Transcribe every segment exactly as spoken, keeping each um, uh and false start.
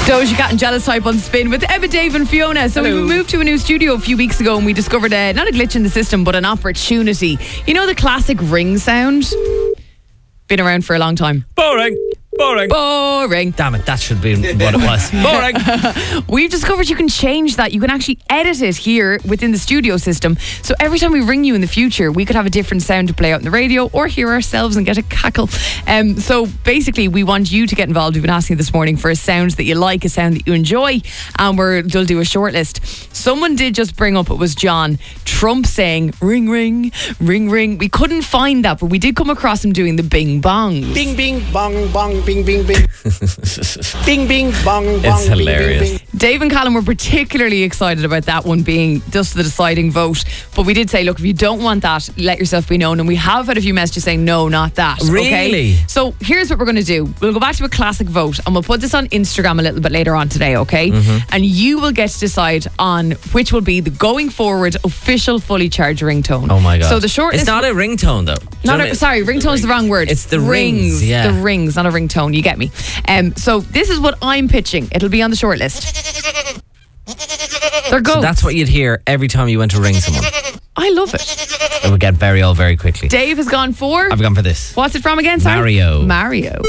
Doja Cat and Jealous Type on Spin with Emma, Dave and Fiona. So Hello. we moved to a new studio a few weeks ago and we discovered a, not a glitch in the system, but an opportunity. You know the classic ring sound? Been around for a long time. Boring. Boring. Boring. Damn it, that should be what it was. Boring. We've discovered you can change that. You can actually edit it here within the studio system. So every time we ring you in the future, we could have a different sound to play out on the radio or hear ourselves and get a cackle. Um, so basically, we want you to get involved. We've been asking you this morning for a sound that you like, a sound that you enjoy, and we're, we'll do a short list. Someone did just bring up, it was John, Trump saying, ring, ring, ring, ring. We couldn't find that, but we did come across him doing the bing bongs. Bing, bing, bong, bong, bing, bing, bing. Bing, bing, bong, bong. It's hilarious. Bing, bing, bing. Dave and Callum were particularly excited about that one being just the deciding vote. But we did say, look, if you don't want that, let yourself be known. And we have had a few messages saying, no, not that. Really? Okay? So here's what we're going to do. We'll go back to a classic vote and we'll put this on Instagram a little bit later on today, okay? Mm-hmm. And you will get to decide on which will be the going forward official fully charged ringtone. Oh my God. So the short It's list- not a ringtone though. Not Do you know a, what I- sorry, ringtone's the wrong word. It's the rings, yeah. The rings, not a ringtone. You get me. Um, so this is what I'm pitching. It'll be on the short list. There goes. So that's what you'd hear every time you went to ring someone. I love it. It would get very old very quickly. Dave has gone for. I've gone for this. What's it from again? Sorry? Mario. Mario.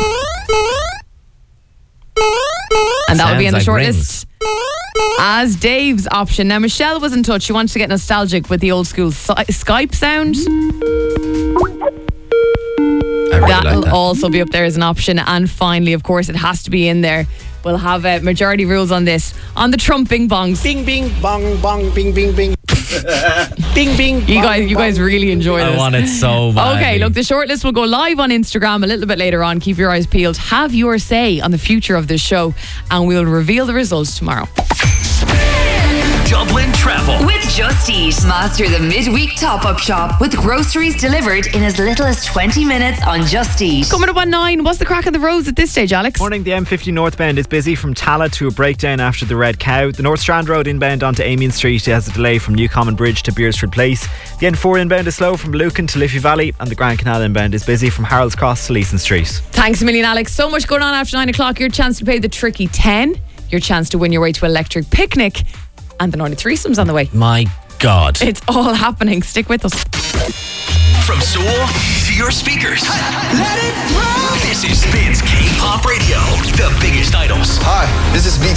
And that will be on the Sounds like short rings. list as Dave's option. Now Michelle was in touch. She wanted to get nostalgic with the old school si- Skype sound. I really That'll like that. also be up there as an option. And finally, of course, it has to be in there. We'll have uh, majority rules on this. On the Trump bing bongs. Bing, bing, bong, bong, bing, bing, bing. Bing, bing, You bong, guys, you guys bong. really enjoy this. I want it so badly. Okay, look, the shortlist will go live on Instagram a little bit later on. Keep your eyes peeled. Have your say on the future of this show, and we'll reveal the results tomorrow. Dublin Travel. With Just Eat. Master the midweek top-up shop with groceries delivered in as little as twenty minutes on Just Eat. Coming up on nine, what's the crack on the roads at this stage, Alex? Morning, the M fifty northbound is busy from Tala to a breakdown after the Red Cow. The North Strand Road inbound onto Amiens Street has a delay from Newcommon Bridge to Beersford Place. The N four inbound is slow from Lucan to Liffey Valley, and the Grand Canal inbound is busy from Harold's Cross to Leeson Street. Thanks a million, Alex. So much going on after nine o'clock. Your chance to pay the tricky ten. Your chance to win your way to Electric Picnic. And the Northern Threesomes on the way. My God. It's all happening. Stick with us. From Seoul to your speakers. Let it roll. This is Spins K-Pop Radio. The biggest idols. Hi, this is B